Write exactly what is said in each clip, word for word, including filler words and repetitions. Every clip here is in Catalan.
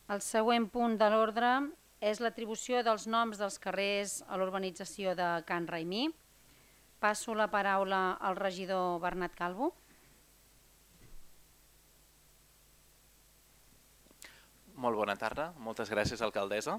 El següent punt de l'ordre és l'atribució dels noms dels carrers a l'urbanització de Can Raimí. Passo la paraula al regidor Bernat Calvo. Molt bona tarda, moltes gràcies, alcaldessa.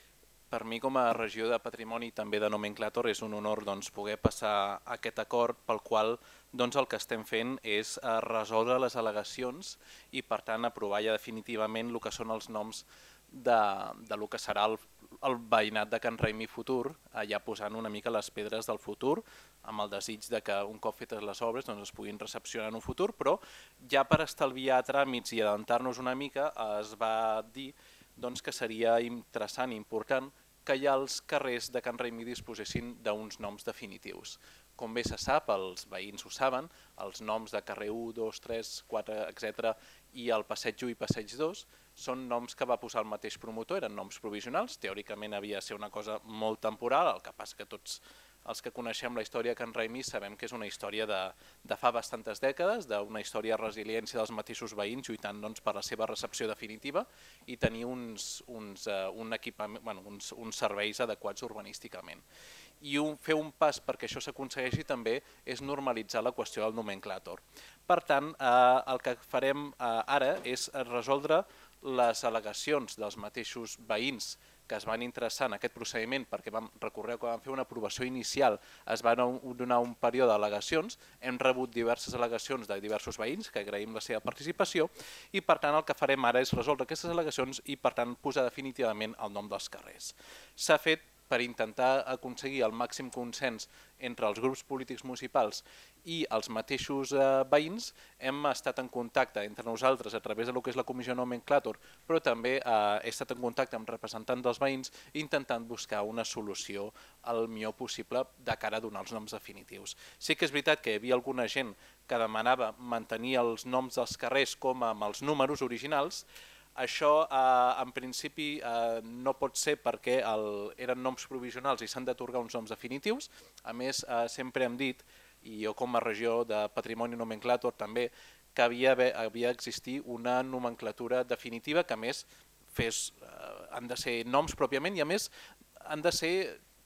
Per mi, com a regidor de Patrimoni i també de Nomenclàtor, és un honor doncs, poder passar aquest acord pel qual doncs, el que estem fent és eh, resoldre les al·legacions i, per tant, aprovar ja definitivament el que són els noms de, de lo que serà el, el veïnat de Can Raimí futur, allà posant una mica les pedres del futur, amb el desig de que un cop fetes les obres doncs, es puguin recepcionar en un futur, però ja per estalviar tràmits i adentar-nos una mica es va dir doncs, que seria interessant i important que ja els carrers de Can Raimí disposessin d'uns noms definitius. Com bé se sap, els veïns ho saben, els noms de carrer u, dos, tres, quatre, etcètera i el passeig u i passeig dos són noms que va posar el mateix promotor, eren noms provisionals, teòricament havia de ser una cosa molt temporal, el que passa que tots els que coneixem la història de Can Raimí sabem que és una història de, de fa bastantes dècades, d'una història de resiliència dels mateixos veïns lluitant doncs, per la seva recepció definitiva i tenir uns, uns, uh, un equipament, bueno, uns, uns serveis adequats urbanísticament. I un, fer un pas perquè això s'aconsegueixi també és normalitzar la qüestió del nomenclàtor. Per tant, eh, el que farem eh, ara és resoldre les al·legacions dels mateixos veïns que es van interessar en aquest procediment perquè vam, recordeu que vam fer una aprovació inicial, es va donar un període d'al·legacions, hem rebut diverses al·legacions de diversos veïns que agraïm la seva participació i per tant el que farem ara és resoldre aquestes al·legacions i per tant posar definitivament el nom dels carrers. S'ha fet per intentar aconseguir el màxim consens entre els grups polítics municipals i els mateixos eh, veïns. Hem estat en contacte entre nosaltres a través de lo que és la comissió Nomenclàtor, però també eh, he estat en contacte amb representants dels veïns intentant buscar una solució el millor possible de cara a donar els noms definitius. Sí que és veritat que hi havia alguna gent que demanava mantenir els noms dels carrers com amb els números originals. Això eh, en principi eh, no pot ser perquè el, eren noms provisionals i s'han d'atorgar uns noms definitius. A més, eh, sempre hem dit, i jo com a regió de Patrimoni Nomenclàtor també, que havia, havia d'existir una nomenclatura definitiva que a més fes, eh, han de ser noms pròpiament i a més han de ser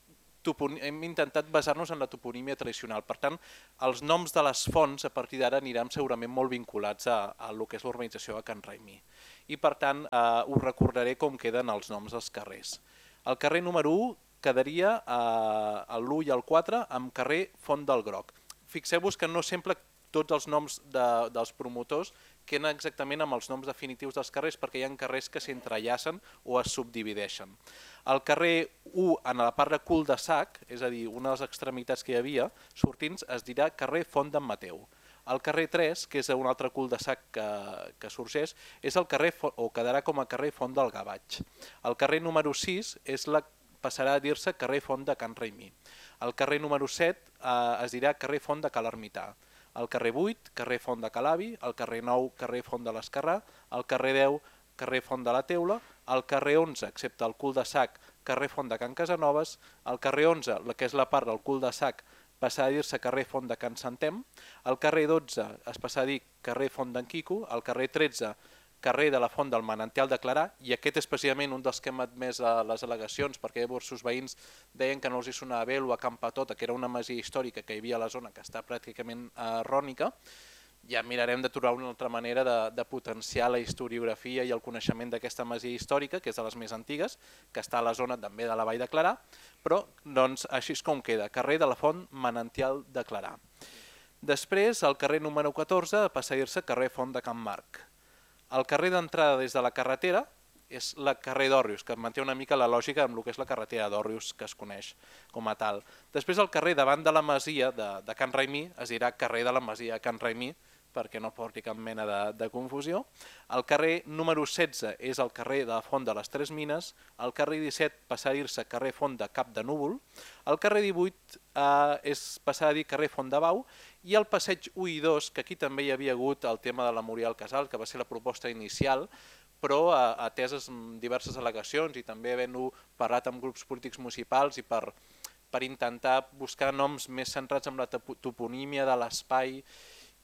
hem intentat basar-nos en la toponímia tradicional. Per tant, els noms de les fonts a partir d'ara aniran segurament molt vinculats a, a lo que és l'urbanització de Can Raimí. I per tant, eh, us recordaré com queden els noms dels carrers. El carrer número u quedaria eh, l'u i el quatre amb carrer Font del Groc. Fixeu-vos que no sempre tots els noms de, dels promotors queden exactament amb els noms definitius dels carrers perquè hi ha carrers que s'entrellacen o es subdivideixen. El carrer u, en la part de cul-de-sac, és a dir, una de les extremitats que hi havia, sortints, es dirà carrer Font d'en Mateu. El carrer tres, que és un altre cul-de-sac que, que sorgeix, és el carrer, o quedarà com a carrer Font del Gavatx. El carrer número sis és la, passarà a dir-se carrer Font de Can Raimí. El carrer número set eh, es dirà carrer Font de Cal Ermità. El carrer vuit, carrer Font de Calavi, el carrer nou, carrer Font de l'Esquerrà, el carrer deu, carrer Font de la Teula, el carrer onze, excepte el cul-de-sac, carrer Font de Can Casanovas, el carrer onze, la que és la part del cul-de-sac, passarà a dir-se carrer Font de Can Santem, el carrer dotze es passarà a dir carrer Font d'en Quico, el carrer tretze, carrer de la Font del Manantial de Clarà, i aquest és precisament un dels que hem admès a les al·legacions perquè diversos veïns deien que no els hi sonava bé o a Can Patota, que era una masia històrica que hi havia a la zona que està pràcticament errònica. Ja mirarem de trobar una altra manera de, de potenciar la historiografia i el coneixement d'aquesta masia històrica, que és de les més antigues, que està a la zona també de la Vall de Clarà, però doncs, així és com queda, carrer de la Font Manantial de Clarà. Després, el carrer número catorze passa a dir-se carrer Font de Can Marc. El carrer d'entrada des de la carretera és el carrer d'Òrrius, que manté una mica la lògica amb el que és la carretera d'Òrrius que es coneix com a tal. Després el carrer davant de la masia de, de Can Raimí es dirà carrer de la masia de Can Raimí, perquè no porti cap mena de, de confusió. El carrer número setze és el carrer de la Font de les Tres Mines, el carrer disset passa a dir-se carrer Font de Cap de Núvol, el carrer divuit eh, és passar a dir carrer Font de Bau, i el passeig u i dos, que aquí també hi havia hagut el tema de la Muriel Casal, que va ser la proposta inicial, però ateses diverses al·legacions i també havent-ho parlat amb grups polítics municipals i per, per intentar buscar noms més centrats en la toponímia de l'espai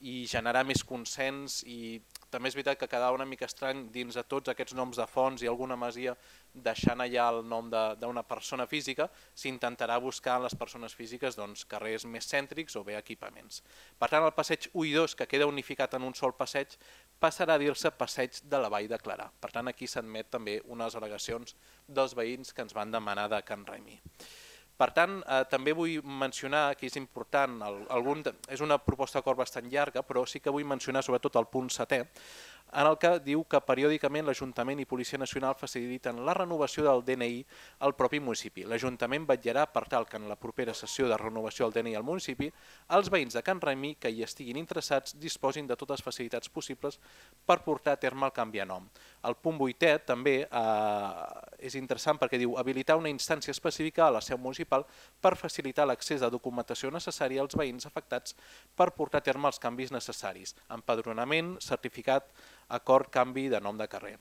i generar més consens. I també és veritat que quedava una mica estrany dins de tots aquests noms de fonts i alguna masia deixant allà el nom d'una persona física, s'intentarà buscar en les persones físiques doncs, carrers més cèntrics o bé equipaments. Per tant, el passeig u i dos, que queda unificat en un sol passeig, passarà a dir-se passeig de la Vall de Clarà. Per tant, aquí s'admet també unes al·legacions dels veïns que ens van demanar de Can Raimí. Per tant, eh, també vull mencionar que és important, el, algun, és una proposta d'acord bastant llarga, però sí que vull mencionar sobretot el punt setè, en el que diu que periòdicament l'Ajuntament i Policia Nacional faciliten la renovació del D N I al propi municipi. L'Ajuntament vetllarà per tal que en la propera sessió de renovació del D N I al municipi els veïns de Can Raimí que hi estiguin interessats disposin de totes les facilitats possibles per portar a terme el canvi de nom. El punt vuitè també eh, és interessant perquè diu habilitar una instància específica a la seu municipal per facilitar l'accés a documentació necessària als veïns afectats per portar a terme els canvis necessaris, empadronament, certificat, acord, canvi de nom de carrer.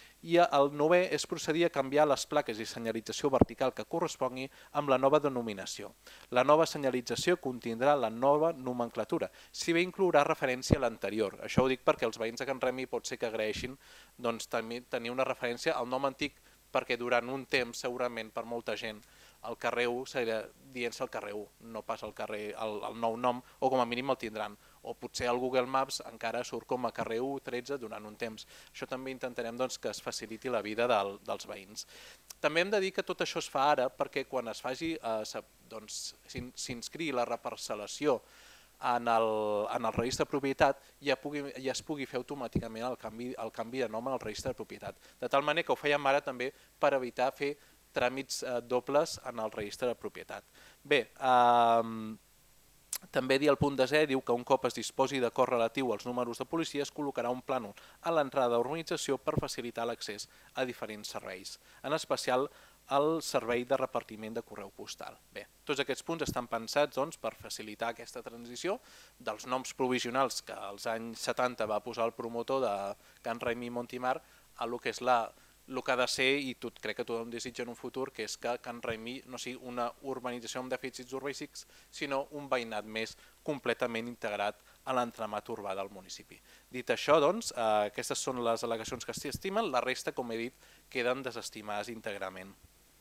I el novè és procedir a canviar les plaques i senyalització vertical que correspongui amb la nova denominació. La nova senyalització contindrà la nova nomenclatura, si bé inclourà referència a l'anterior. Això ho dic perquè els veïns de Can Raimí pot ser que agraeixin doncs, tenir una referència al nom antic, perquè durant un temps, segurament, per molta gent, el carrer u seguirà dient-se el carrer u, no pas el, carrer, el, el nou nom, o com a mínim el tindran. O potser al Google Maps encara surt com a carrer u tretze durant un temps. Això també intentarem doncs, que es faciliti la vida del, dels veïns. També hem de dir que tot això es fa ara perquè quan es faci, eh, doncs, s'inscrigui la reparcel·lació en el, en el registre de propietat ja, pugui, ja es pugui fer automàticament el canvi, el canvi de nom en el registre de propietat. De tal manera que ho fèiem ara també per evitar fer tràmits eh, dobles en el registre de propietat. Bé, eh, també dir al punt desè, diu que un cop es disposi d'acord relatiu als números de policia es col·locarà un plànol a l'entrada d'urbanització per facilitar l'accés a diferents serveis, en especial el servei de repartiment de correu postal. Bé, tots aquests punts estan pensats doncs, per facilitar aquesta transició dels noms provisionals que als anys setanta va posar el promotor de Can Raimí i Montimar a lo que és la el que ha de ser, i tot, crec que tothom desitja en un futur, que és que Can Raimí no sigui una urbanització amb dèficits urbanístics, sinó un veïnat més completament integrat a l'entramat urbà del municipi. Dit això, doncs, eh, aquestes són les al·legacions que s'estimen, la resta, com he dit, queden desestimades íntegrament.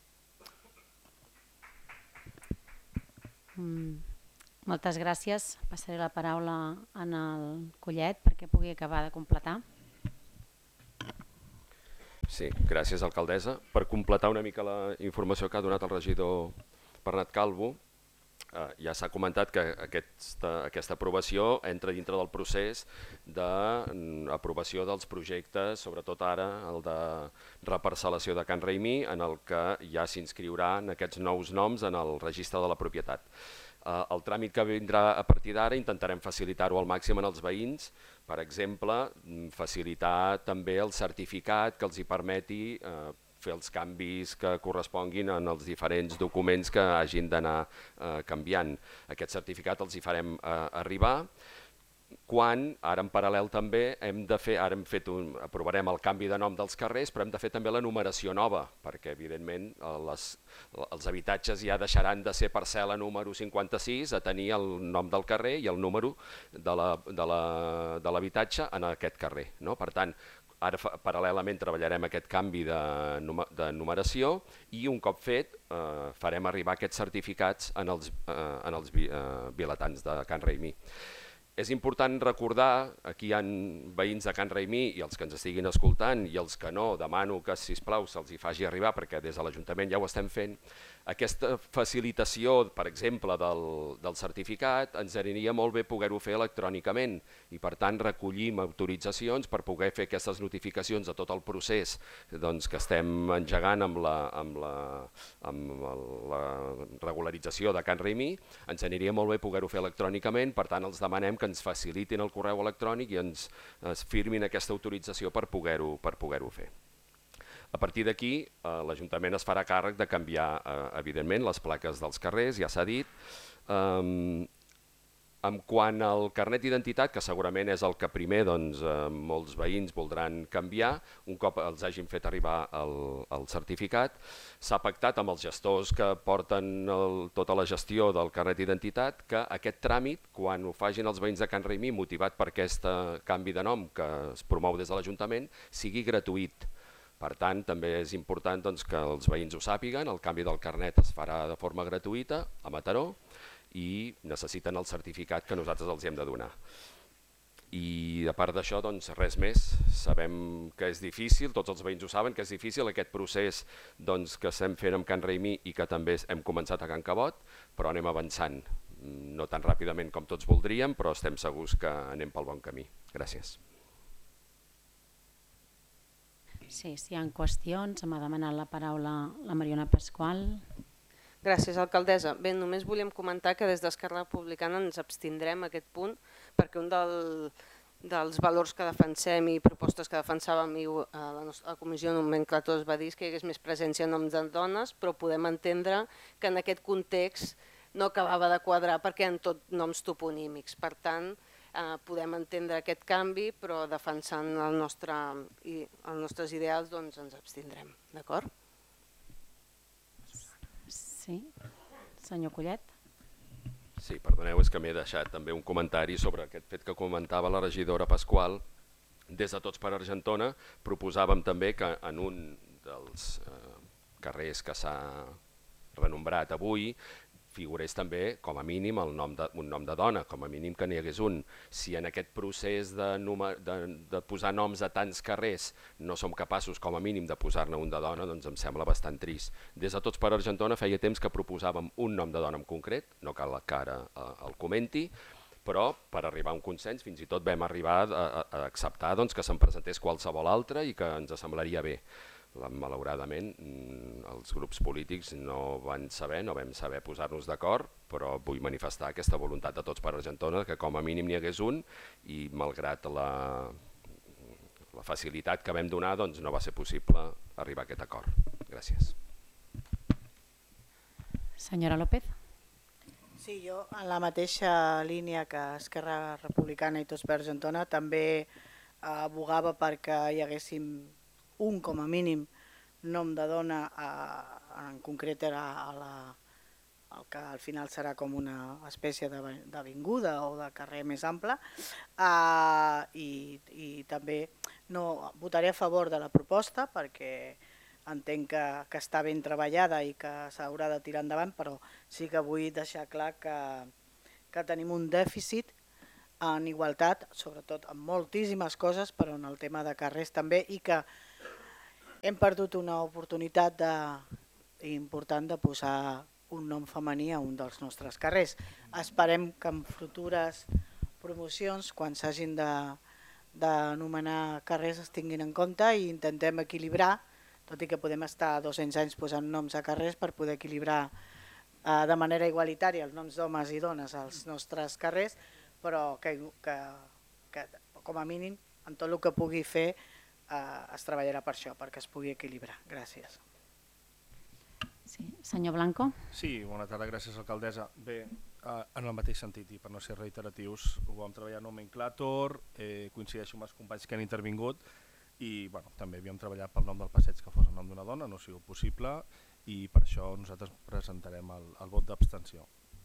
Mm, moltes gràcies. Passaré la paraula en el Collet perquè pugui acabar de completar. Sí, gràcies, alcaldessa. Per completar una mica la informació que ha donat el regidor Bernat Calvo, eh, ja s'ha comentat que aquesta, aquesta aprovació entra dintre del procés d'aprovació dels projectes, sobretot ara el de reparcel·lació de Can Raimí, en el que ja s'inscriuran aquests nous noms en el registre de la propietat. Eh, el tràmit que vindrà a partir d'ara intentarem facilitar-ho al màxim en els veïns, per exemple, facilitar també el certificat que els hi permeti eh, fer els canvis que corresponguin en els diferents documents que hagin d'anar eh, canviant. Aquest certificat els hi farem eh, arribar. Quan, ara en paral·lel també, hem de fer, ara hem fet un, aprovarem el canvi de nom dels carrers, però hem de fer també la numeració nova, perquè evidentment les, els habitatges ja deixaran de ser parcel·la número cinquanta-sis a tenir el nom del carrer i el número de l'habitatge en aquest carrer. No? Per tant, ara paral·lelament treballarem aquest canvi de, de numeració i un cop fet eh, farem arribar aquests certificats en els, eh, en els eh, vilatans de Can Raimí. És important recordar, aquí hi ha veïns de Can Raimí i els que ens estiguin escoltant i els que no, demano que sisplau se'ls hi faci arribar perquè des de l'Ajuntament ja ho estem fent. Aquesta facilitació, per exemple, del, del certificat ens aniria molt bé poder-ho fer electrònicament i per tant recollim autoritzacions per poder fer aquestes notificacions de tot el procés doncs, que estem engegant amb la, amb la, amb la regularització de Can Raimí. Ens aniria molt bé poder-ho fer electrònicament, per tant els demanem que ens facilitin el correu electrònic i ens, ens firmin aquesta autorització per poder-ho per poder-ho fer. A partir d'aquí, eh, l'Ajuntament es farà càrrec de canviar, eh, evidentment, les plaques dels carrers, ja s'ha dit. Eh, En quant al carnet d'identitat, que segurament és el que primer doncs, eh, molts veïns voldran canviar, un cop els hagin fet arribar el, el certificat, s'ha pactat amb els gestors que porten el, tota la gestió del carnet d'identitat que aquest tràmit, quan ho facin els veïns de Can Raimí, motivat per aquest canvi de nom que es promou des de l'Ajuntament, sigui gratuït. Per tant, també és important doncs, que els veïns ho sàpiguen, el canvi del carnet es farà de forma gratuïta a Mataró i necessiten el certificat que nosaltres els hem de donar. I a part d'això, doncs, res més. Sabem que és difícil, tots els veïns ho saben, que és difícil aquest procés doncs, que estem fent amb Can Raimí i que també hem començat a Can Cabot, però anem avançant, no tan ràpidament com tots voldríem, però estem segurs que anem pel bon camí. Gràcies. Sí, si hi ha qüestions, m'ha demanat la paraula la Mariona Pasqual. Gràcies, alcaldessa. Bé, només volíem comentar que des d'Esquerra Republicana ens abstindrem a aquest punt perquè un del, dels valors que defensem i propostes que defensàvem i a la nostra comissió nomenclatura es va dir que hi hagués més presència en noms de dones, però podem entendre que en aquest context no acabava de quadrar perquè en tot noms toponímics. Per tant, eh, podem entendre aquest canvi, però defensant el nostre, i els nostres ideals doncs ens abstindrem. D'acord? Sí, senyor Collet. Sí, perdoneu, és que m'he deixat també un comentari sobre aquest fet que comentava la regidora Pasqual. Des de Tots per Argentona proposàvem també que en un dels eh, carrers que s'ha renombrat avui figurés també, com a mínim, el nom de, un nom de dona, com a mínim que n'hi hagués un. Si en aquest procés de, de, de posar noms a tants carrers no som capaços, com a mínim, de posar-ne un de dona, doncs em sembla bastant trist. Des de Tots per Argentona feia temps que proposàvem un nom de dona en concret, no cal que ara eh, el comenti, però per arribar a un consens fins i tot vam arribar a, a, a acceptar doncs, que se'n presentés qualsevol altre i que ens semblaria bé. Malauradament els grups polítics no van saber, no vam saber posar-nos d'acord, però vull manifestar aquesta voluntat de Tots per Argentona que com a mínim n'hi hagués un i malgrat la, la facilitat que vam donar doncs no va ser possible arribar a aquest acord. Gràcies. Senyora López. Sí, jo en la mateixa línia que Esquerra Republicana i Tots per Argentona també abogava perquè hi haguéssim un com a mínim nom de dona, a, en concret era a la, el que al final serà com una espècie d'avinguda o de carrer més ample, uh, i, i també no, votaré a favor de la proposta perquè entenc que, que està ben treballada i que s'haurà de tirar endavant, però sí que vull deixar clar que, que tenim un dèficit en igualtat, sobretot en moltíssimes coses, però en el tema de carrers també, i que hem perdut una oportunitat de, important de posar un nom femení a un dels nostres carrers. Esperem que en futures promocions, quan s'hagin d'anomenar carrers, es tinguin en compte i intentem equilibrar, tot i que podem estar dos-cents anys posant noms a carrers per poder equilibrar eh, de manera igualitària els noms d'homes i dones als nostres carrers, però que, que, que com a mínim en tot el que pugui fer Uh, es treballarà per això, perquè es pugui equilibrar. Gràcies. Sí. Senyor Blanco. Sí, bona tarda, gràcies alcaldessa. Bé, uh, en el mateix sentit i per no ser reiteratius, ho vam treballar nomenclàtor, eh, coincideixo amb els companys que han intervingut i bueno, també havíem treballat pel nom del passeig que fos el nom d'una dona, no sigui possible, i per això nosaltres presentarem el, el vot d'abstenció.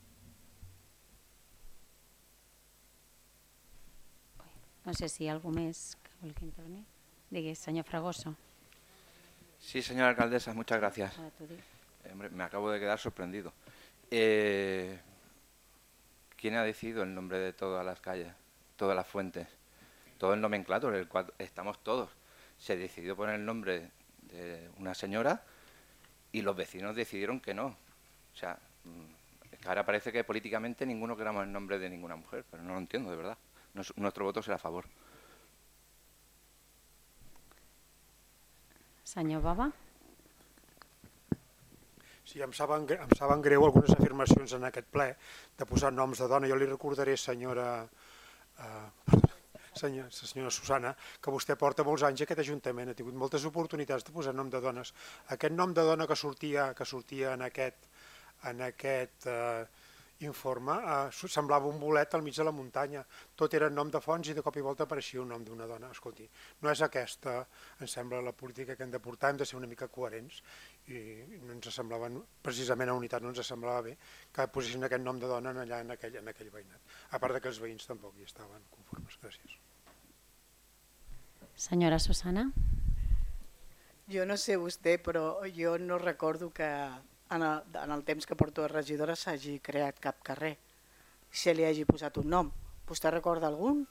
No sé si hi ha algú més que vulgui intervenir. Digues, señor Fragoso. Sí, señora alcaldesa, muchas gracias. Eh, hombre, me acabo de quedar sorprendido. Eh, ¿Quién ha decidido el nombre de todas las calles, todas las fuentes? Todo el nomenclátor, el cual estamos todos. Se decidió poner el nombre de una señora y los vecinos decidieron que no. O sea, es que ahora parece que políticamente ninguno queramos el nombre de ninguna mujer, pero no lo entiendo, de verdad. Nos, nuestro voto será a favor. Senyor Baba. Sí, em saben, em saben greu algunes afirmacions en aquest ple de posar noms de dona. Jo li recordaré, senyora, eh, senyora, senyora Susana, que vostè porta molts anys a aquest Ajuntament, ha tingut moltes oportunitats de posar nom de dones. Aquest nom de dona que sortia, que sortia en aquest, en aquest eh, informe, eh, semblava un bolet al mig de la muntanya. Tot era nom de fonts i de cop i volta apareixia un nom d'una dona. Escolti, no és aquesta, em sembla, la política que hem de portar, hem de ser una mica coherents i no ens semblava, precisament a Unitat no ens semblava bé que posessin aquest nom de dona allà en aquell, en aquell veïnat. A part que els veïns tampoc hi estaven conformes. Gràcies. Senyora Susana. Jo no sé vostè, però jo no recordo que en el, en el temps que porto de regidora s'hagi creat cap carrer, se li hagi posat un nom. Vostè recorda algun?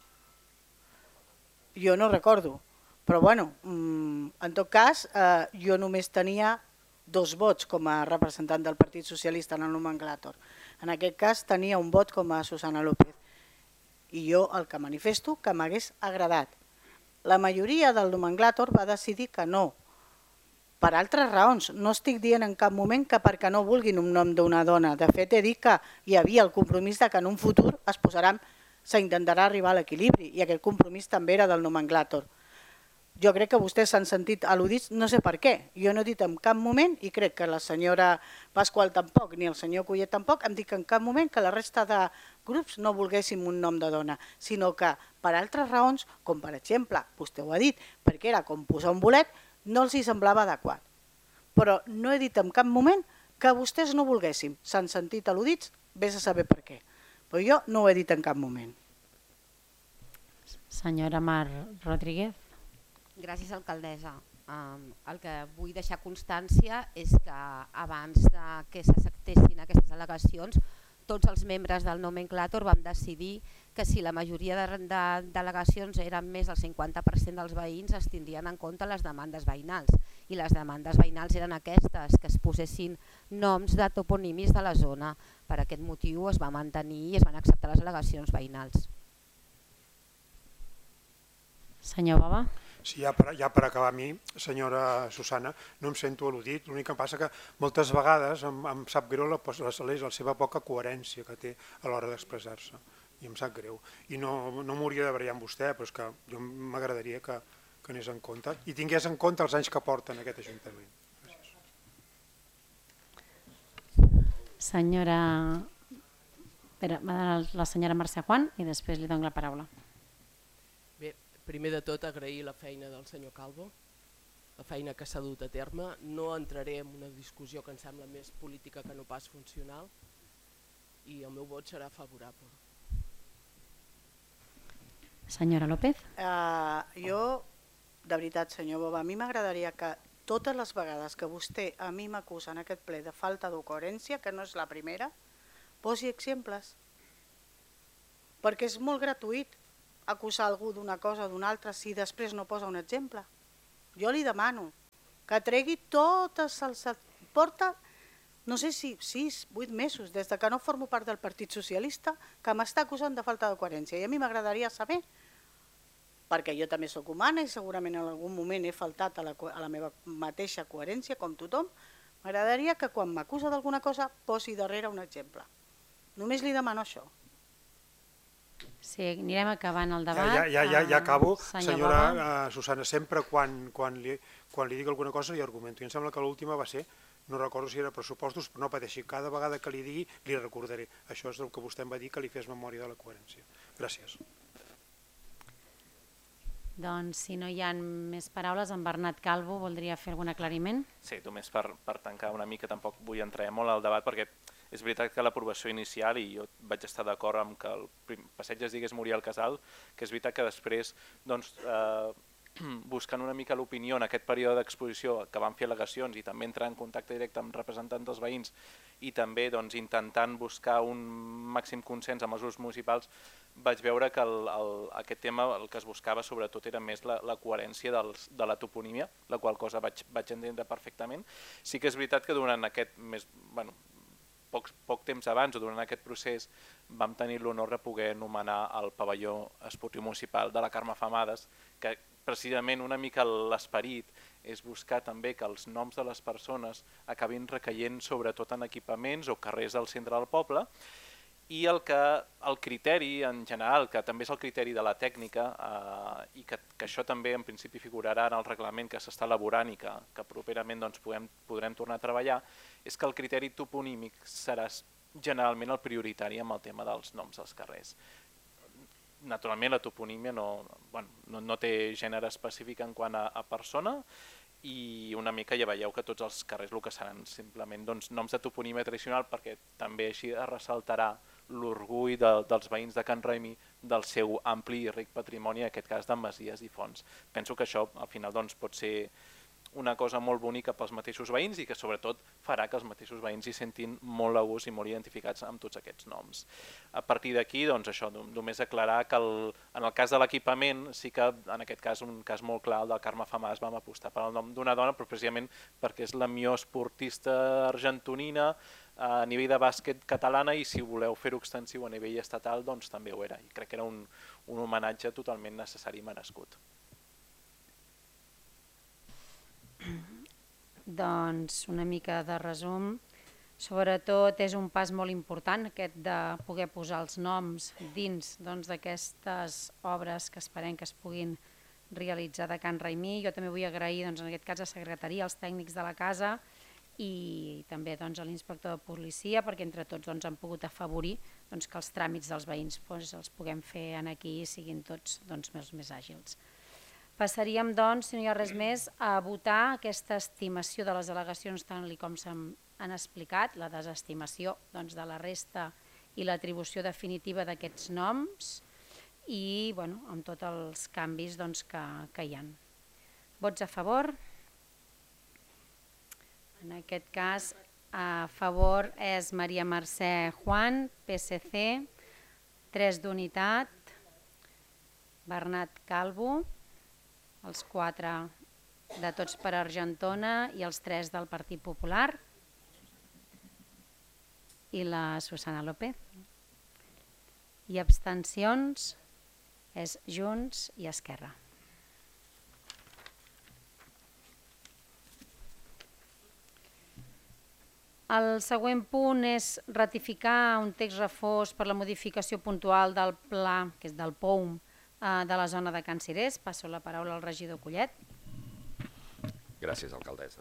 Jo no recordo, però bueno, en tot cas eh, jo només tenia dos vots com a representant del Partit Socialista en el nomenclàtor. En aquest cas tenia un vot com a Susana López i jo el que manifesto que m'hagués agradat. La majoria del nomenclàtor va decidir que no, per altres raons. No estic dient en cap moment que perquè no vulguin un nom d'una dona. De fet, he dit que hi havia el compromís que en un futur es posaran, s'intentarà arribar a l'equilibri i aquest compromís també era del nomenclàtor. Jo crec que vostès s'han sentit al·ludits, no sé per què. Jo no he dit en cap moment, i crec que la senyora Pasqual tampoc, ni el senyor Collet tampoc, hem dit que en cap moment que la resta de grups no volguéssim un nom de dona, sinó que per altres raons, com per exemple, vostè ho ha dit, perquè era com posar un bolet, no els hi semblava adequat. Però no he dit en cap moment que vostès no volguéssim. S'han sentit al·ludits, vés a saber per què. Però jo no ho he dit en cap moment. Senyora Mar Rodríguez. Gràcies, alcaldessa. El que vull deixar constància és que abans que s'acceptessin aquestes al·legacions, tots els membres del nomenclàtor vam decidir que si la majoria de, de delegacions eren més del cinquanta per cent dels veïns es tindrien en compte les demandes veïnals i les demandes veïnals eren aquestes, que es posessin noms de toponimis de la zona. Per aquest motiu es va mantenir i es van acceptar les al·legacions veïnals. Senyor Baba. Sí, ja per, ja per acabar a mi, senyora Susana, no em sento al·ludit. L'únic que em passa que moltes vegades em, em sap greu la, la, la seva poca coherència que té a l'hora d'expressar-se. I em sap greu. I no, no m'hauria de barallar amb vostè, però és que jo m'agradaria que, que anés en compte i tingués en compte els anys que porta en aquest Ajuntament. Gràcies. Senyora... Espera, m'ha donat la senyora Mercè Juan i després li dono la paraula. Primer de tot, agrair la feina del senyor Calvo, la feina que s'ha dut a terme. No entraré en una discussió que em sembla més política que no pas funcional i el meu vot serà favorable. Senyora López. Uh, jo, de veritat, senyor Boba, a mi m'agradaria que totes les vegades que vostè a mi m'acusa en aquest ple de falta de coherència, que no és la primera, posi exemples. Perquè és molt gratuït acusar algú d'una cosa o d'una altra si després no posa un exemple. Jo li demano que tregui totes els... Porta, no sé si sis, vuit mesos, des que no formo part del Partit Socialista, que m'està acusant de falta de coherència. I a mi m'agradaria saber, perquè jo també sóc humana i segurament en algun moment he faltat a la, a la meva mateixa coherència, com tothom, m'agradaria que quan m'acusa d'alguna cosa posi darrere un exemple. Només li demano això. Sí, anirem acabant el debat. Ja, ja, ja, ja acabo, Senyor senyora Baba. uh, Susana, sempre quan, quan, li, quan li dic alguna cosa li argumento. I em sembla que l'última va ser, no recordo si era pressupostos, però no pateixi, cada vegada que li digui li recordaré. Això és el que vostè em va dir, que li fes memòria de la coherència. Gràcies. Doncs si no hi ha més paraules, en Bernat Calvo voldria fer algun aclariment? Sí, només per, per tancar una mica, tampoc vull entrar molt al debat perquè és veritat que l'aprovació inicial, i jo vaig estar d'acord amb que el passeig es digués Muriel Casal, que és veritat que després, doncs, eh, buscant una mica l'opinió en aquest període d'exposició que van fer al·legacions i també entrar en contacte directe amb representants dels veïns i també doncs, intentant buscar un màxim consens amb els grups municipals, vaig veure que el, el, aquest tema el que es buscava sobretot era més la, la coherència dels, de la toponímia, la qual cosa vaig, vaig entendre perfectament. Sí que és veritat que durant aquest més... Bueno, Poc, poc temps abans o durant aquest procés vam tenir l'honor de poder nomenar el pavelló esportiu municipal de la Carme Femades, que precisament una mica l'esperit és buscar també que els noms de les persones acabin recaient sobretot en equipaments o carrers del centre del poble i el, que, el criteri en general, que també és el criteri de la tècnica eh, i que, que això també en principi figurarà en el reglament que s'està elaborant i que, que properament doncs, podem, podrem tornar a treballar, és que el criteri toponímic serà generalment el prioritari amb el tema dels noms dels carrers. Naturalment la toponímia no, bueno, no, no té gènere específic en quant a, a persona, i una mica ja veieu que tots els carrers el que seran simplement doncs, noms de toponímia tradicional, perquè també així es ressaltarà l'orgull de, dels veïns de Can Raimí del seu ampli i ric patrimoni, en aquest cas de masies i fonts. Penso que això al final doncs, pot ser una cosa molt bonica pels mateixos veïns i que sobretot farà que els mateixos veïns hi sentin molt a gust i molt identificats amb tots aquests noms. A partir d'aquí, doncs això, només aclarar que el, en el cas de l'equipament sí que en aquest cas, un cas molt clar, el del Carme Famàs, vam apostar per el nom d'una dona, però precisament perquè és la millor esportista argentonina a nivell de bàsquet catalana, i si voleu fer-ho extensiu a nivell estatal, doncs també ho era. I crec que era un, un homenatge totalment necessari i merescut. Doncs una mica de resum. Sobretot és un pas molt important aquest de poder posar els noms dins d'aquestes obres que esperem que es puguin realitzar de Can Raimí. Jo també vull agrair en aquest cas a la secretaria, als tècnics de la casa i també a l'inspector de policia, perquè entre tots han pogut afavorir que els tràmits dels veïns els puguem fer aquí i siguin tots més àgils. Passaríem, doncs, si no hi ha res més, a votar aquesta estimació de les al·legacions tal com s'han explicat, la desestimació de la resta i l'atribució definitiva d'aquests noms i amb tots els canvis que hi ha. Vots a favor? En aquest cas, a favor és Maria Mercè Juan, P S C, tres d'Unitat, Bernat Calvo, els quatre de Tots per Argentona i els tres del Partit Popular i la Susana López. I abstencions és Junts i Esquerra. El següent punt és ratificar un text refós per la modificació puntual del pla, que és del P O U M, de la zona de Can Cirés. Passo la paraula al regidor Collet. Gràcies, alcaldessa.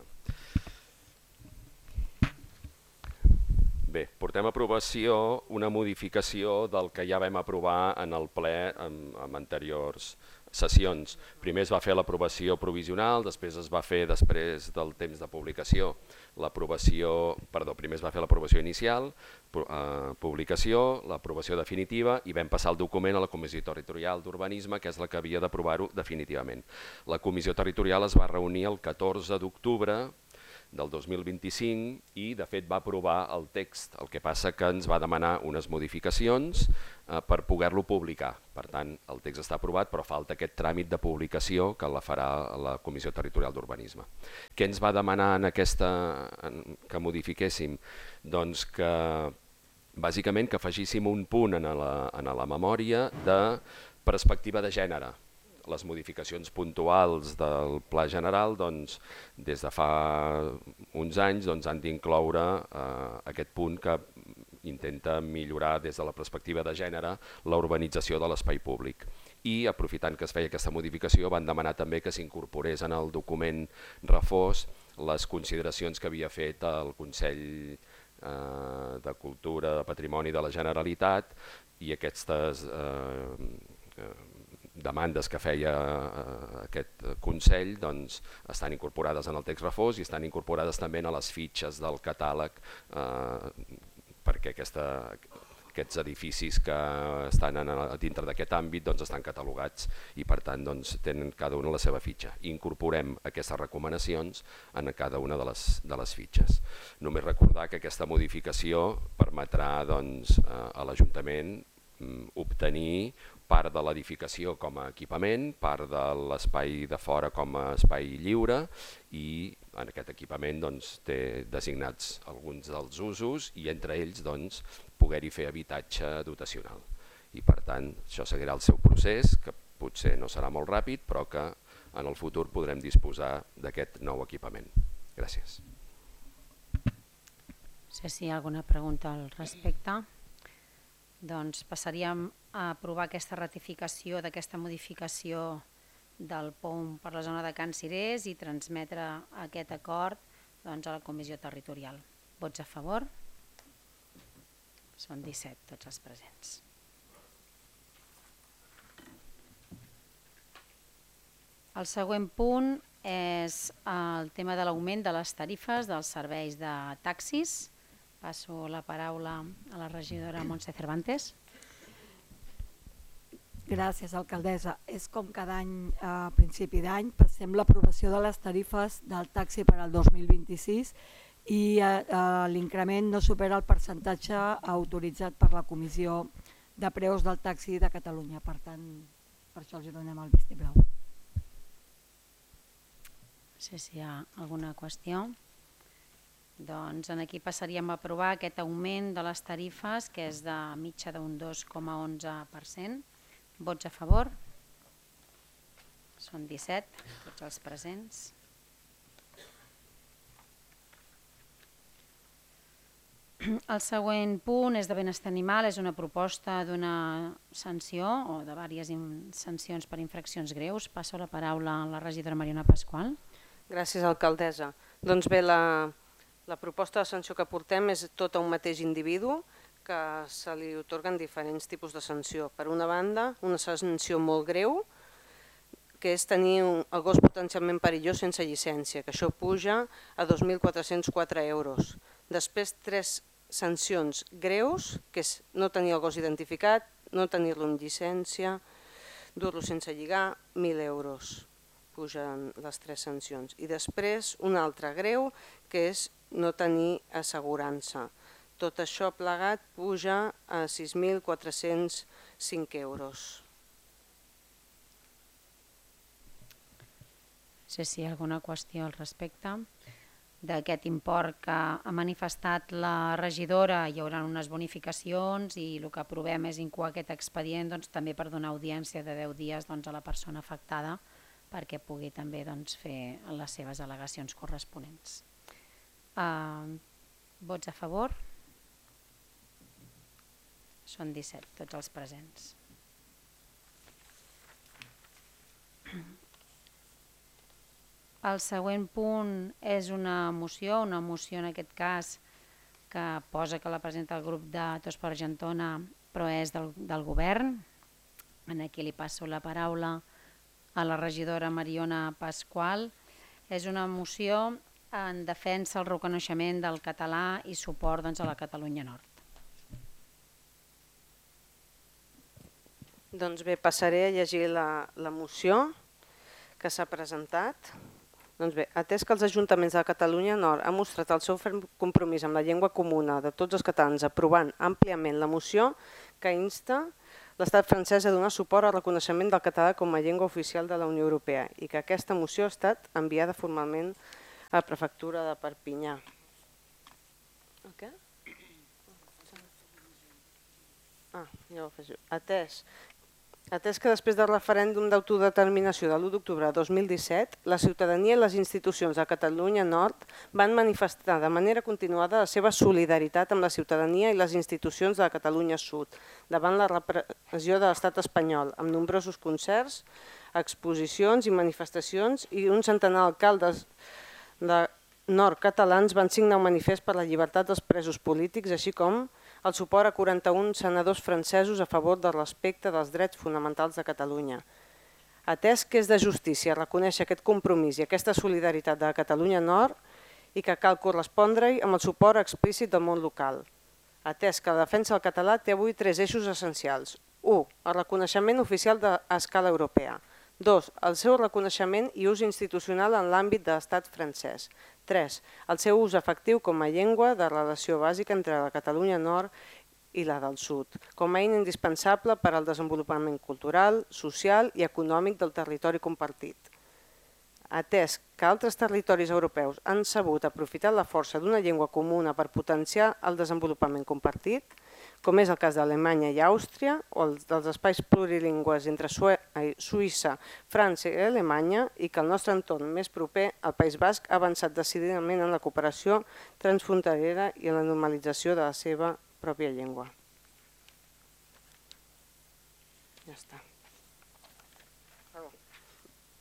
Bé, portem a aprovació una modificació del que ja vam aprovar en el ple en anteriors sessions. Primer es va fer l'aprovació provisional, després es va fer després del temps de publicació l'aprovació, perdó, primer es va fer l'aprovació inicial, publicació, l'aprovació definitiva i vam passar el document a la Comissió Territorial d'Urbanisme, que és la que havia d'aprovar-ho definitivament. La Comissió Territorial es va reunir el catorze d'octubre del dos mil vint-i-cinc i de fet va aprovar el text, el que passa que ens va demanar unes modificacions per poder-lo publicar. Per tant, el text està aprovat, però falta aquest tràmit de publicació que la farà la Comissió Territorial d'Urbanisme. Què ens va demanar en aquesta que modifiquéssim? Doncs que bàsicament que afegíssim un punt en la memòria de perspectiva de gènere. Les modificacions puntuals del Pla General des de fa uns anys han d'incloure aquest punt que intenta millorar des de la perspectiva de gènere la urbanització de l'espai públic. I aprofitant que es feia aquesta modificació van demanar també que s'incorporés en el document refós les consideracions que havia fet el Consell de Cultura de Patrimoni de la Generalitat i aquestes demandes que feia aquest Consell estan incorporades en el text refós i estan incorporades també a les fitxes del catàleg perquè aquests edificis que estan dintre d'aquest àmbit estan catalogats i per tant tenen cada una la seva fitxa. Incorporem aquestes recomanacions en cada una de les fitxes. Només recordar que aquesta modificació permetrà a l'Ajuntament obtenir part de l'edificació com a equipament, part de l'espai de fora com a espai lliure i en aquest equipament té designats alguns dels usos i entre ells poder-hi fer habitatge dotacional. I per tant això seguirà el seu procés, que potser no serà molt ràpid però que en el futur podrem disposar d'aquest nou equipament. Gràcies. No sé si hi ha alguna pregunta al respecte. Doncs passaríem a aprovar aquesta ratificació d'aquesta modificació del P O U M per la zona de Can Cirés i transmetre aquest acord a la Comissió Territorial. Vots a favor? Són disset tots els presents. El següent punt és el tema de l'augment de les tarifes dels serveis de taxis. Passo la paraula a la regidora Montse Cervantes. Gràcies, alcaldessa. És com cada any, a principi d'any, passem l'aprovació de les tarifes del taxi per al dos mil vint-i-sis i l'increment no supera el percentatge autoritzat per la Comissió de Preus del Taxi de Catalunya. Per tant, per això els donem el vistiplau. No sé si hi ha alguna qüestió. Doncs aquí passaríem a aprovar aquest augment de les tarifes, que és de mitja d'un dos coma onze per cent. Vots a favor? Són disset, tots els presents. El següent punt és de benestar animal, és una proposta d'una sanció o de diverses sancions per infraccions greus. Passo la paraula a la regidora Mariona Pasqual. Gràcies, alcaldessa. Doncs bé, la, la proposta de sanció que portem és tot a un mateix individu, que se li otorguen diferents tipus de sanció. Per una banda, una sanció molt greu, que és tenir el gos potencialment perillós sense llicència, que això puja a dos mil quatre-cents quatre euros. Després, tres sancions greus, que és no tenir el gos identificat, no tenir-lo amb llicència, dur-lo sense lligar, mil euros. Pugen les tres sancions. I després, una altra greu, que és no tenir assegurança. Tot això plegat puja a sis mil quatre-cents cinc euros. No sé si hi ha alguna qüestió al respecte d'aquest import que ha manifestat la regidora. Hi haurà unes bonificacions i el que aprovem és incoar aquest expedient també per donar audiència de deu dies a la persona afectada perquè pugui també fer les seves al·legacions corresponents. Vots a favor? Són disset, tots els presents. El següent punt és una moció, una moció en aquest cas que posa que la presenta el grup de Tots per Argentona, però és del, del govern. Aquí li passo la paraula a la regidora Mariona Pasqual. És una moció en defensa del reconeixement del català i suport doncs, a la Catalunya Nord. Doncs bé, passaré a llegir la, la moció que s'ha presentat. Doncs bé, atès que els ajuntaments de Catalunya Nord han mostrat el seu ferm compromís amb la llengua comuna de tots els catalans aprovant àmpliament la moció que insta l'Estat francès a donar suport al reconeixement del català com a llengua oficial de la Unió Europea i que aquesta moció ha estat enviada formalment a la prefectura de Perpinyà. Okay? Ah, ja ho afegio. Atès Atès que després del referèndum d'autodeterminació de l'u d'octubre de dos mil disset, la ciutadania i les institucions de Catalunya Nord van manifestar de manera continuada la seva solidaritat amb la ciutadania i les institucions de Catalunya Sud davant la repressió de l'estat espanyol, amb nombrosos concerts, exposicions i manifestacions, i un centenar d'alcaldes de nord catalans van signar un manifest per la llibertat dels presos polítics, així com el suport a quaranta-un senadors francesos a favor del respecte dels drets fonamentals de Catalunya. Atès que és de justícia reconèixer aquest compromís i aquesta solidaritat de Catalunya Nord i que cal correspondre-hi amb el suport explícit del món local. Atès que la defensa del català té avui tres eixos essencials. u. El reconeixement oficial a escala europea. dos. El seu reconeixement i ús institucional en l'àmbit de l'estat francès. tres. El seu ús efectiu com a llengua de relació bàsica entre la Catalunya Nord i la del Sud, com a eina indispensable per al desenvolupament cultural, social i econòmic del territori compartit. Atès que altres territoris europeus han sabut aprofitar la força d'una llengua comuna per potenciar el desenvolupament compartit, com és el cas d'Alemanya i Àustria, o dels espais plurilingües entre Suïssa, França i Alemanya, i que el nostre entorn més proper, el País Basc, ha avançat decididament en la cooperació transfronterera i en la normalització de la seva pròpia llengua. Ja està.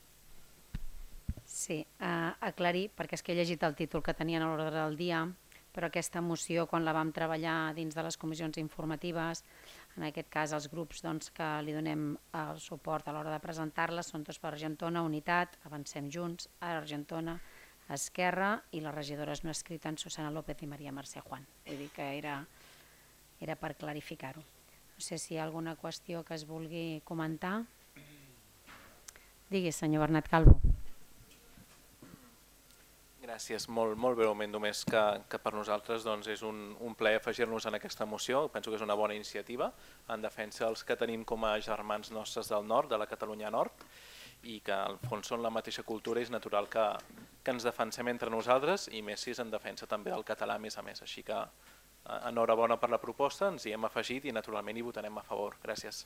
Sí, aclarir, perquè és que he llegit el títol que tenien a l'ordre del dia, però aquesta moció, quan la vam treballar dins de les comissions informatives, en aquest cas els grups doncs, que li donem el suport a l'hora de presentar-la són tots per Argentona, Unitat, Avancem Junts, Argentona, Esquerra i les regidores no escrites Susana López i Maria Mercè Juan. Vull dir que era, era per clarificar-ho. No sé si hi ha alguna qüestió que es vulgui comentar. Digui, senyor Bernat Calvo. Gràcies. Molt, molt breument, només que, que per nosaltres doncs, és un, un plaer afegir-nos en aquesta moció. Penso que és una bona iniciativa en defensa dels que tenim com a germans nostres del nord, de la Catalunya Nord, i que al fons són la mateixa cultura i és natural que, que ens defensem entre nosaltres i més si és en defensa també del català a més a més. Així que enhorabona per la proposta, ens hi hem afegit i naturalment hi votarem a favor. Gràcies.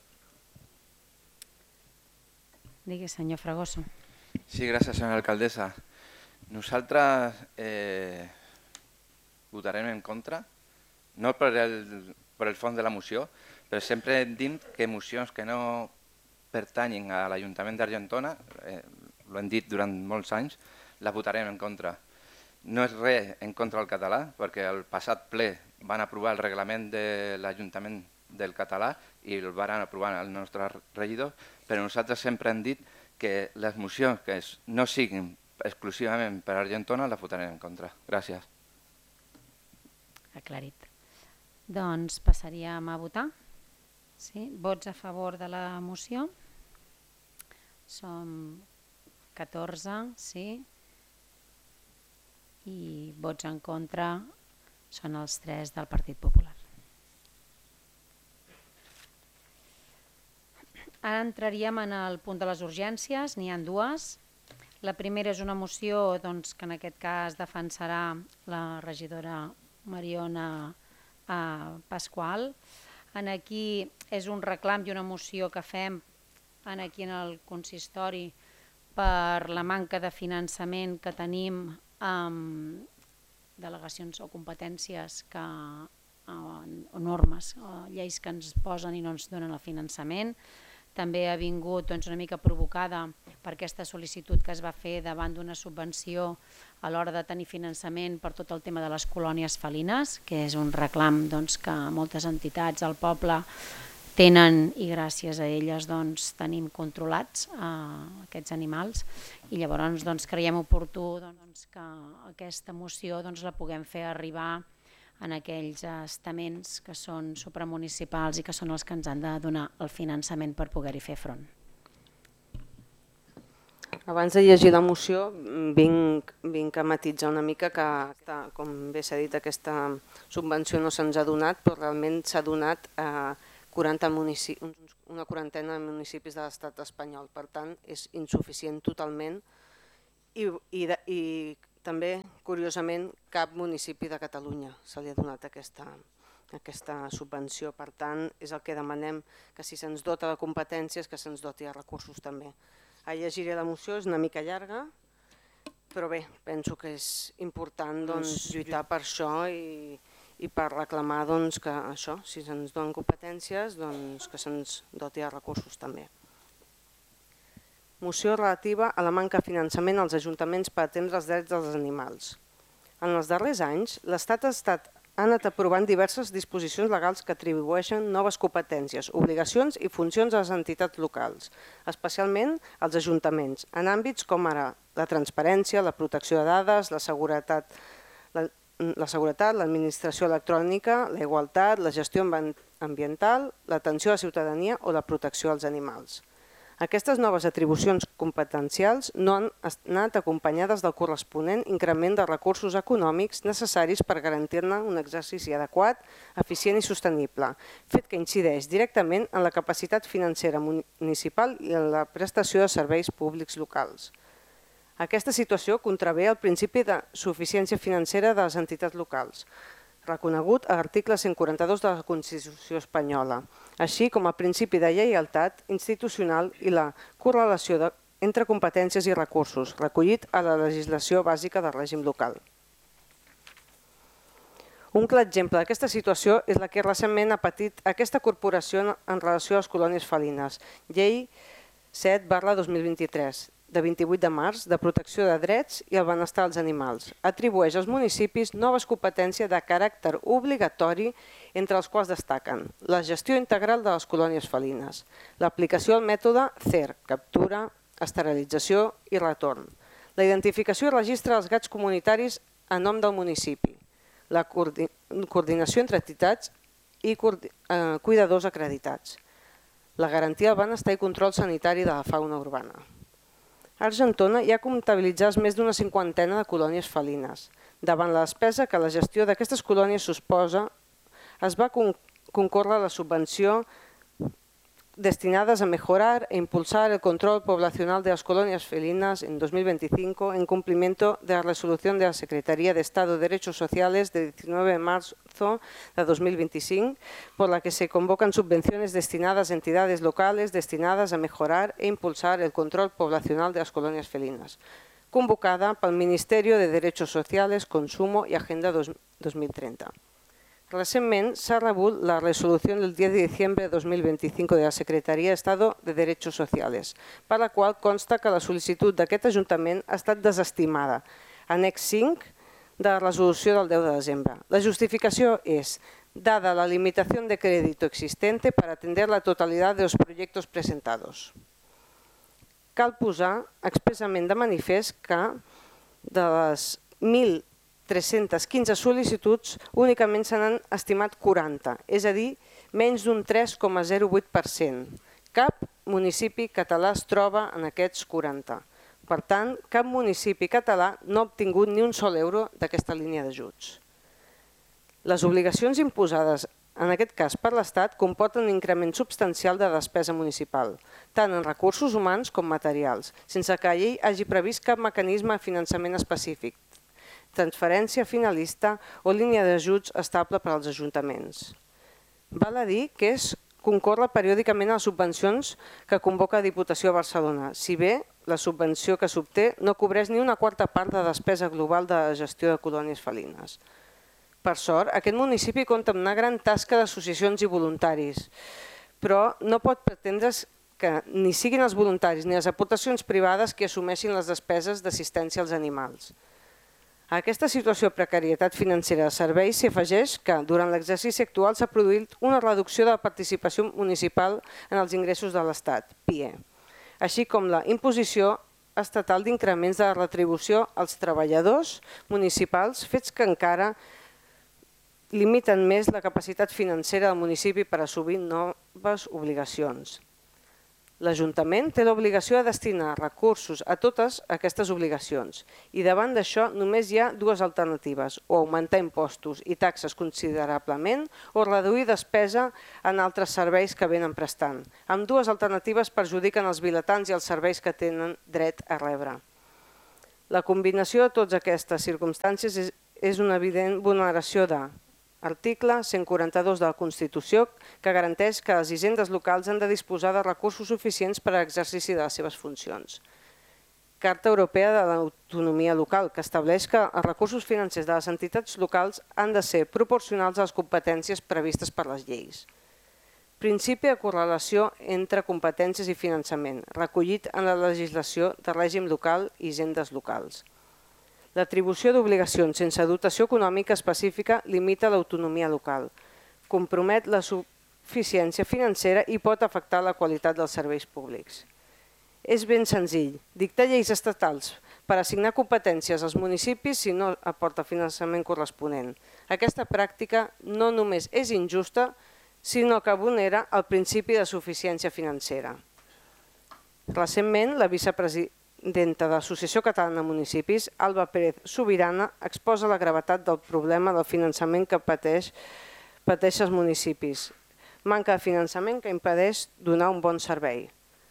Digui, senyor Fragoso. Sí, gràcies, senyora alcaldessa. Nosaltres eh, votarem en contra, no per el, per el fons de la moció, però sempre hem dit que mocions que no pertanyin a l'Ajuntament d'Argentona, eh, ho hem dit durant molts anys, la votarem en contra. No és res en contra del català, perquè el passat ple van aprovar el reglament de l'Ajuntament del català i el van aprovar els nostres regidors, però nosaltres sempre hem dit que les mocions que no siguin exclusivament per Argentona la votarem en contra. Gràcies. Aclarit. Doncs passaríem a votar. Sí? Vots a favor de la moció. Som catorze, sí. I vots en contra són els tres del Partit Popular. Ara entraríem en el punt de les urgències, n'hi ha dues. La primera és una moció doncs, que en aquest cas defensarà la regidora Mariona eh, Pasqual. En aquí és un reclam i una moció que fem en aquí en el consistori per la manca de finançament que tenim amb delegacions o competències que, o normes o lleis que ens posen i no ens donen el finançament. També ha vingut doncs, una mica provocada per aquesta sol·licitud que es va fer davant d'una subvenció a l'hora de tenir finançament per tot el tema de les colònies felines, que és un reclam doncs, que moltes entitats al poble tenen i gràcies a elles doncs, tenim controlats eh, aquests animals i llavors doncs, creiem oportú doncs, que aquesta moció doncs, la puguem fer arribar en aquells estaments que són supramunicipals i que són els que ens han de donar el finançament per poder-hi fer front. Abans de llegir la moció vinc, vinc a matitzar una mica que, com bé s'ha dit, aquesta subvenció no se'ns ha donat, però realment s'ha donat a quaranta municipis, una quarantena de municipis de l'estat espanyol. Per tant, és insuficient totalment i, i, i també, curiosament, cap municipi de Catalunya se li ha donat aquesta, aquesta subvenció. Per tant, és el que demanem, que si se'ns dota de competències, que se'ns doti de recursos també. A llegiré la moció, és una mica llarga, però bé, penso que és important doncs, lluitar per això i, i per reclamar doncs, que això, si se'ns donen competències, doncs, que se'ns doti de recursos també. Moció relativa a la manca de finançament als ajuntaments per atendre els drets dels animals. En els darrers anys, l'Estat ha estat, ha anat aprovant diverses disposicions legals que atribueixen noves competències, obligacions i funcions a les entitats locals, especialment als ajuntaments, en àmbits com ara la transparència, la protecció de dades, la seguretat, la, la seguretat, l'administració electrònica, la igualtat, la gestió ambiental, l'atenció a la ciutadania o la protecció als animals. Aquestes noves atribucions competencials no han anat acompanyades del corresponent increment de recursos econòmics necessaris per garantir-ne un exercici adequat, eficient i sostenible, fet que incideix directament en la capacitat financera municipal i en la prestació de serveis públics locals. Aquesta situació contravé al principi de suficiència financera de les entitats locals, reconegut a l'article cent quaranta-dos de la Constitució espanyola, així com el principi de lleialtat institucional i la correlació de, entre competències i recursos, recollit a la legislació bàsica del règim local. Un clar exemple d'aquesta situació és la que recentment ha patit aquesta corporació en relació a les colònies felines, llei set barra dos mil vint-i-tres, de vint-i-vuit de març de protecció de drets i el benestar dels animals. Atribueix als municipis noves competències de caràcter obligatori, entre els quals destaquen la gestió integral de les colònies felines, l'aplicació del mètode C E R, captura, esterilització i retorn, la identificació i registre dels gats comunitaris a nom del municipi, la coordinació entre entitats i cuidadors acreditats, la garantia del benestar i control sanitari de la fauna urbana. A Argentona hi ha comptabilitzats més d'una cinquantena de colònies felines. Davant la despesa que la gestió d'aquestes colònies suposa, es va concórrer la subvenció destinadas a mejorar e impulsar el control poblacional de las colonias felinas en dos mil veinticinco en cumplimiento de la resolución de la Secretaría de Estado de Derechos Sociales de diecinueve de marzo de dos mil veinticinco, por la que se convocan subvenciones destinadas a entidades locales destinadas a mejorar e impulsar el control poblacional de las colonias felinas, convocada por el Ministerio de Derechos Sociales, Consumo y Agenda dos mil treinta. Recentment s'ha rebut la resolució del diez de diciembre de dos mil veinticinco de la Secretaría de Estado de Derechos Sociales, per la qual consta que la sol·licitud d'aquest Ajuntament ha estat desestimada. Annex cinc de la resolució del deu de desembre. La justificació és, dada la limitació de crédito existente para atender la totalidad de los proyectos presentados. Cal posar expressament de manifest que de les mil tres-centes quinze sol·licituds únicament se n'han estimat quaranta, és a dir, menys d'un tres coma zero vuit per cent. Cap municipi català es troba en aquests quaranta. Per tant, cap municipi català no ha obtingut ni un sol euro d'aquesta línia d'ajuts. Les obligacions imposades, en aquest cas per l'Estat, comporten un increment substancial de despesa municipal, tant en recursos humans com materials, sense que la llei hagi previst cap mecanisme de finançament específic, transferència finalista o línia d'ajuts estable per als ajuntaments. Val a dir que es concorre periòdicament a les subvencions que convoca la Diputació de Barcelona, si bé la subvenció que s'obté no cobreix ni una quarta part de despesa global de la gestió de colònies felines. Per sort, aquest municipi compta amb una gran tasca d'associacions i voluntaris, però no pot pretendre's que ni siguin els voluntaris ni les aportacions privades qui assumeixin les despeses d'assistència als animals. A aquesta situació de precarietat financera de serveis s'hi afegeix que durant l'exercici actual s'ha produït una reducció de la participació municipal en els ingressos de l'Estat, P I E, així com la imposició estatal d'increments de la retribució als treballadors municipals, fets que encara limiten més la capacitat financera del municipi per assumir noves obligacions. L'Ajuntament té l'obligació de destinar recursos a totes aquestes obligacions i davant d'això només hi ha dues alternatives, o augmentar impostos i taxes considerablement o reduir despesa en altres serveis que venen prestant. Amb dues alternatives perjudiquen els vilatans i els serveis que tenen dret a rebre. La combinació de totes aquestes circumstàncies és una evident vulneració de Article cent quaranta-dos de la Constitució, que garanteix que les hisendes locals han de disposar de recursos suficients per a l'exercici de les seves funcions. Carta Europea de l'Autonomia Local, que estableix que els recursos financers de les entitats locals han de ser proporcionals a les competències previstes per les lleis. Principi de correlació entre competències i finançament, recollit en la legislació de règim local i hisendes locals. L'atribució d'obligacions sense dotació econòmica específica limita l'autonomia local, compromet la suficiència financera i pot afectar la qualitat dels serveis públics. És ben senzill, dictar lleis estatals per assignar competències als municipis si no aporta finançament corresponent. Aquesta pràctica no només és injusta, sinó que vulnera el principi de suficiència financera. Recentment, la vicepresidenta de l'Associació Catalana de Municipis, Alba Pérez Subirana, exposa la gravetat del problema del finançament que pateix els municipis. Manca de finançament que impedeix donar un bon servei.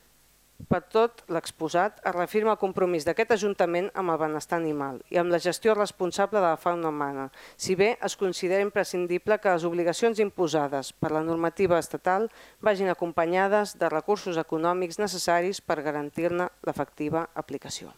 Per tot l'exposat, es reafirma el compromís d'aquest Ajuntament amb el benestar animal i amb la gestió responsable de la fauna humana, si bé es considera imprescindible que les obligacions imposades per la normativa estatal vagin acompanyades de recursos econòmics necessaris per garantir-ne l'efectiva aplicació.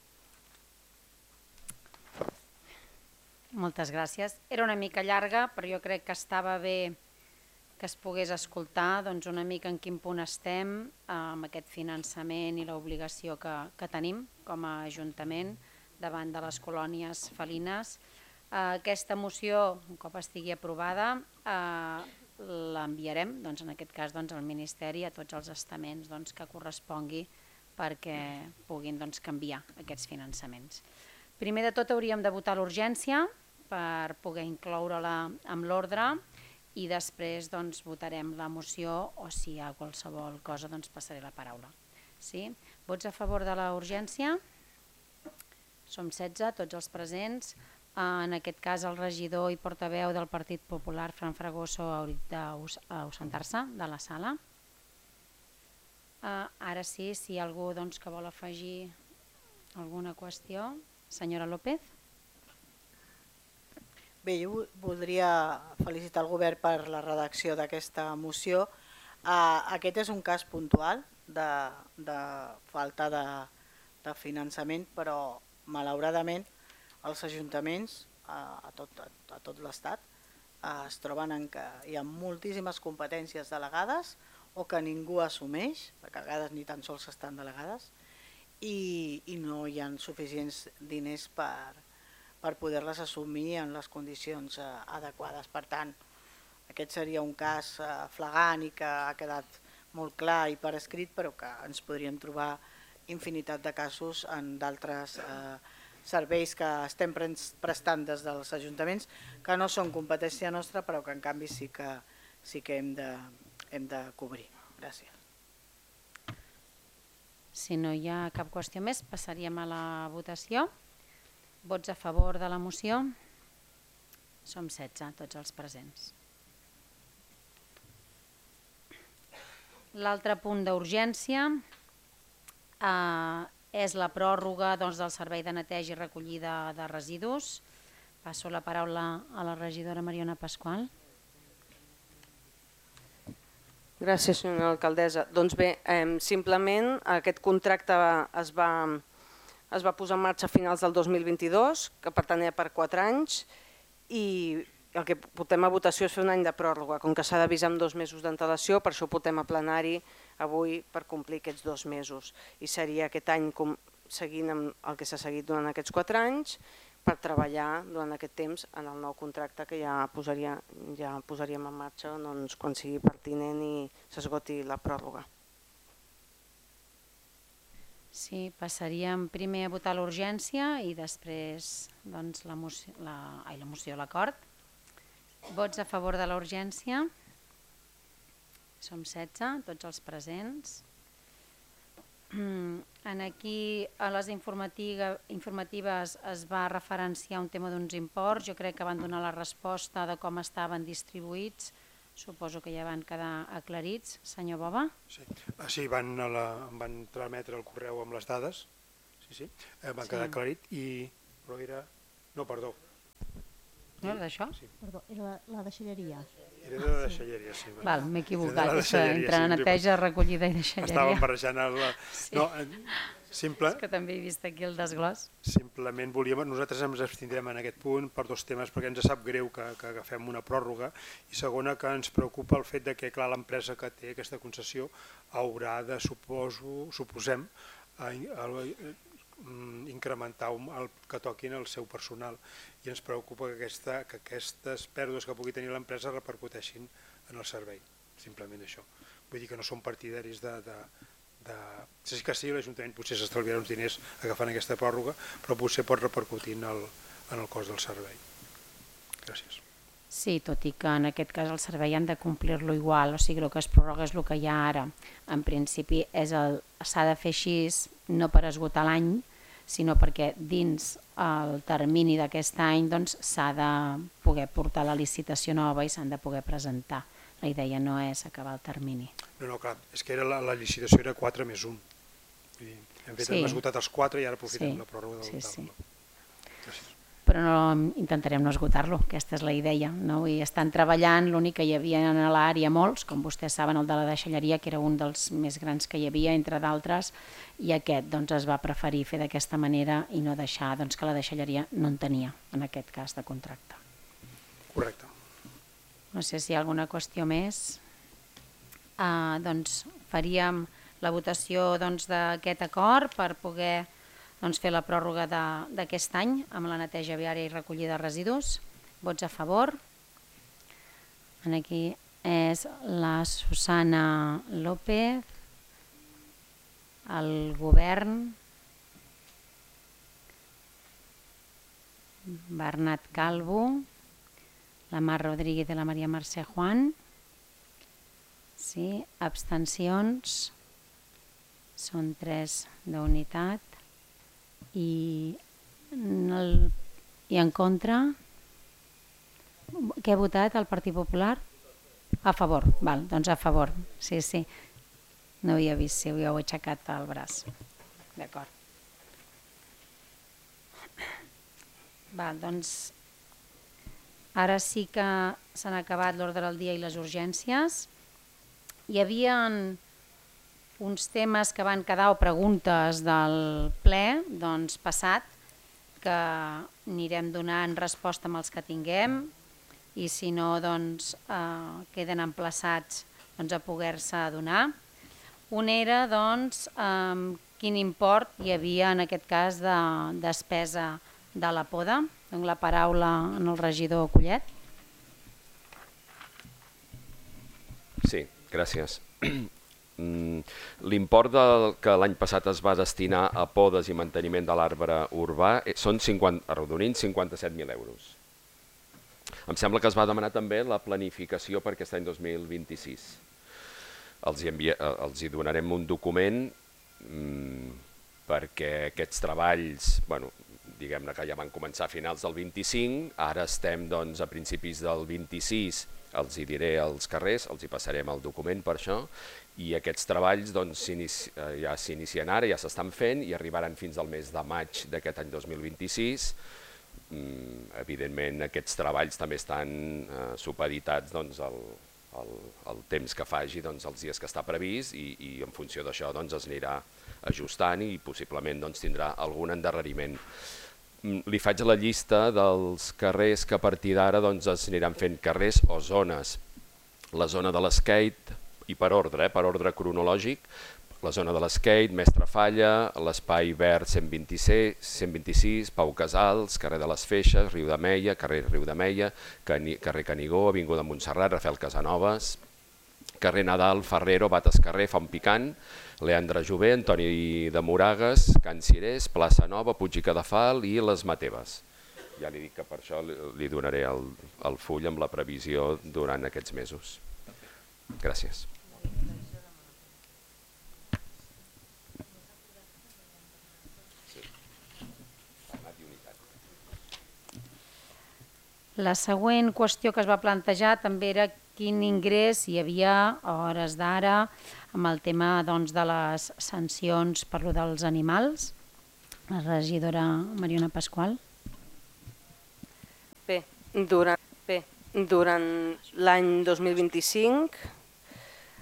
Moltes gràcies. Era una mica llarga, però jo crec que estava bé que es pogués escoltar doncs, una mica en quin punt estem amb aquest finançament i l'obligació que, que tenim com a Ajuntament davant de les colònies felines. Eh, aquesta moció, un cop estigui aprovada, eh, l'enviarem, doncs, en aquest cas doncs, al Ministeri, a tots els estaments doncs, que correspongui perquè puguin doncs, canviar aquests finançaments. Primer de tot hauríem de votar l'urgència per poder incloure-la amb l'ordre i després doncs, votarem la moció o si hi ha qualsevol cosa doncs, passaré la paraula. Sí? Vots a favor de la urgència? Som setze, tots els presents. En aquest cas el regidor i portaveu del Partit Popular, Fran Fragoso, haurà d'ausentar-se de la sala. Ara sí, si hi ha algú doncs, que vol afegir alguna qüestió. Senyora López. Bé, jo voldria felicitar el govern per la redacció d'aquesta moció. Aquest és un cas puntual de, de falta de, de finançament, però malauradament els ajuntaments a, a tot, a, a tot l'estat es troben en que hi ha moltíssimes competències delegades o que ningú assumeix, perquè a vegades ni tan sols estan delegades, i, i no hi ha suficients diners per, per poder-les assumir en les condicions eh, adequades. Per tant, aquest seria un cas eh, flagrant i que ha quedat molt clar i per escrit, però que ens podríem trobar infinitat de casos en d'altres eh, serveis que estem prestant des dels ajuntaments, que no són competència nostra, però que en canvi sí que, sí que hem, de, hem de cobrir. Gràcies. Si no hi ha cap qüestió més, passaríem a la votació. Vots a favor de la moció? Som setze, tots els presents. L'altre punt d'urgència eh, és la pròrroga doncs, del servei de neteja i recollida de residus. Passo la paraula a la regidora Mariona Pasqual. Gràcies, senyora alcaldessa. Doncs bé, eh, simplement aquest contracte es va, es va posar en marxa a finals del dos mil vint-i-dos, que per tant era per quatre anys, i el que portem a votació és fer un any de pròrroga. Com que s'ha d'avisar amb dos mesos d'antelació, per això ho portem a plenari avui per complir aquests dos mesos. I seria aquest any seguint amb el que s'ha seguit durant aquests quatre anys per treballar durant aquest temps en el nou contracte que ja, posaria, ja posaríem en marxa doncs, quan sigui pertinent i s'esgoti la pròrroga. Sí, passaríem primer a votar l'urgència i després doncs, la moció, la, ai, la moció, l'acord. Vots a favor de la urgència? Som setze, tots els presents. En aquí a les informatives es va referenciar un tema d'uns imports. Jo crec que van donar la resposta de com estaven distribuïts. Suposo que ja van quedar aclarits. Senyor Bova? Sí, sí van, a la, van trametre el correu amb les dades. Sí, sí, van quedar Sí. aclarit i... Però era... No, perdó. No era d'això? Sí. Perdó, era la, la deixalleria. Era de la deixalleria, sí. Val, m'he Era equivocat, de la és que deixalleria, entre sí, neteja, recollida i deixalleria. Estàvem barrejant el... Sí. No, simple... És que també he vist aquí el desglòs. Simplement volíem... Nosaltres ens abstindrem en aquest punt per dos temes, perquè ens sap greu que, que agafem una pròrroga, i segona, que ens preocupa el fet de que, clar, l'empresa que té aquesta concessió haurà de, suposo, suposem, a, a, a, incrementar el que toquin el seu personal, i ens preocupa que, aquesta, que aquestes pèrdues que pugui tenir l'empresa repercuteixin en el servei, simplement això. Vull dir que no som partidaris de... de, de... Sí que sí, l'Ajuntament potser s'estalviarà uns diners agafant aquesta pròrroga, però potser pot repercutir en el, en el cost del servei. Gràcies. Sí, tot i que en aquest cas el servei han de complir-lo igual, o sigui, el que es prorroga és el que hi ha ara. En principi s'ha de fer així, no per esgotar l'any, sinó perquè dins el termini d'aquest any doncs, s'ha de poder portar la licitació nova i s'han de poder presentar. La idea no és acabar el termini. No, no, clar, és que era la, la licitació era quatre més un. Vull dir, hem, fet, Sí. hem esgotat els quatre i ara aprofitem Sí, la pròrroga de sí, votar-lo. sí. Gràcies. Però no, intentarem no esgotar-lo, aquesta és la idea. No? I estan treballant, l'únic que hi havia en l'àrea molts, com vostès saben, el de la deixalleria, que era un dels més grans que hi havia, entre d'altres, i aquest doncs, es va preferir fer d'aquesta manera i no deixar doncs, que la deixalleria no en tenia, en aquest cas de contracte. Correcte. No sé si hi ha alguna qüestió més. Uh, doncs faríem la votació d'aquest acord per poder doncs, fer la pròrroga d'aquest any amb la neteja viària i recollida de residus. Vots a favor. Aquí és la Susana López, el govern, Bernat Calvo, la Mar Rodríguez i la Maria Mercè Juan. Sí, abstencions, són tres d'unitat. I, el, I en contra, què ha votat el Partit Popular? A favor, val, doncs a favor, sí, sí. No havia vist si ho heu aixecat el braç. D'acord. Val, doncs ara sí que s'han acabat l'ordre del dia i les urgències. Hi havia uns temes que van quedar o preguntes del ple doncs, passat que anirem donant resposta amb els que tinguem i si no doncs, eh, queden emplaçats doncs, a poder-se donar. Un era doncs, eh, quin import hi havia en aquest cas de despesa de la poda. Dono la paraula al regidor Collet. Sí, gràcies. L'import que l'any passat es va destinar a podes i manteniment de l'arbre urbà són arrodonint cinquanta-set mil euros. Em sembla que es va demanar també la planificació per aquest any dos mil vint-i-sis. Els hi, envia, els hi donarem un document mmm, perquè aquests treballs, bueno, diguem-ne que ja van començar a finals del vint-i-cinc, ara estem doncs, a principis del vint-i-sis, els hi diré als carrers, els hi passarem el document per això, i aquests treballs doncs, ja s'inicien ara, ja s'estan fent i arribaran fins al mes de maig d'aquest any dos mil vint-i-sis. Evidentment aquests treballs també estan eh, supeditats doncs, al, al, al temps que faci, doncs, els dies que està previst i, i en funció d'això doncs, es anirà ajustant i possiblement doncs, tindrà algun endarreriment. Li faig la llista dels carrers que a partir d'ara doncs, es aniran fent carrers o zones. La zona de l'skate, i per ordre, eh, per ordre cronològic, la zona de l'skate, Mestre Falla, l'Espai Verd cent vint-i-sis, cent vint-i-sis, Pau Casals, carrer de les Feixes, Riu de Meia, carrer Riu de Meia, carrer Canigó, Avinguda Montserrat, Rafael Casanovas, carrer Nadal, Ferrero, Bates Carrer, Font Picant, Leandre Jové, Antoni de Moragues, Can Cirés, Plaça Nova, Puig i Cadafal i les Mateves. Ja li dic que per això li donaré el, el full amb la previsió durant aquests mesos. Gràcies. La següent qüestió que es va plantejar també era quin ingrés hi havia a hores d'ara amb el tema doncs, de les sancions per lo dels animals. La regidora Mariona Pasqual. Bé, durant, bé, durant l'any dos mil vint-i-cinc